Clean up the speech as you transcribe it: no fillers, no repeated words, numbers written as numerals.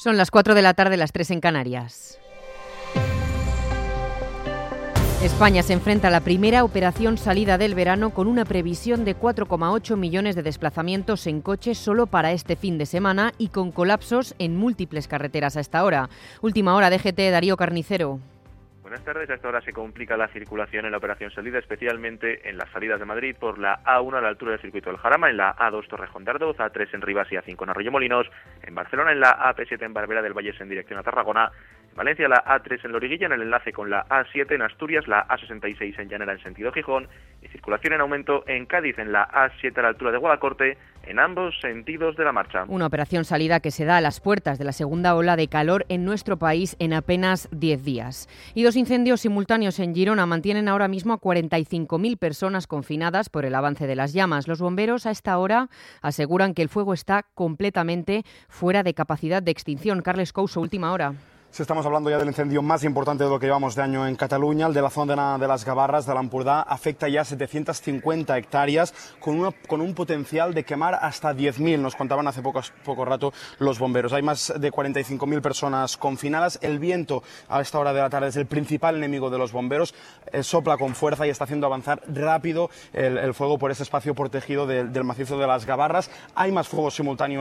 Son las 4 de la tarde, las 3 en Canarias. España se enfrenta a la primera operación salida del verano con una previsión de 4,8 millones de desplazamientos en coche solo para este fin de semana y con colapsos en múltiples carreteras a esta hora. Última hora, DGT, Darío Carnicero. Buenas tardes. A esta hora se complica la circulación en la operación salida, especialmente en las salidas de Madrid por la A1 a la altura del circuito del Jarama, en la A2 Torrejón de Ardoz, A3 en Rivas y A5 en Arroyomolinos, en Barcelona en la AP7 en Barberá del Vallés en dirección a Tarragona, en Valencia la A3 en Loriguilla en el enlace con la A7, en Asturias la A66 en Llanera en sentido Gijón y circulación en aumento en Cádiz en la A7 a la altura de Guadacorte, en ambos sentidos de la marcha. Una operación salida que se da a las puertas de la segunda ola de calor en nuestro país en apenas 10 días. Y 2 incendios simultáneos en Girona mantienen ahora mismo a 45.000 personas confinadas por el avance de las llamas. Los bomberos a esta hora aseguran que el fuego está completamente fuera de capacidad de extinción. Carles Couso, última hora. Sí, estamos hablando ya del incendio más importante de lo que llevamos de año en Cataluña, el de la zona de las Gavarras, de l'Empordà, afecta ya 750 hectáreas con un potencial de quemar hasta 10.000, nos contaban hace poco rato los bomberos. Hay más de 45.000 personas confinadas. El viento a esta hora de la tarde es el principal enemigo de los bomberos, sopla con fuerza y está haciendo avanzar rápido el fuego por ese espacio protegido del macizo de las Gavarras. Hay más fuegos simultáneos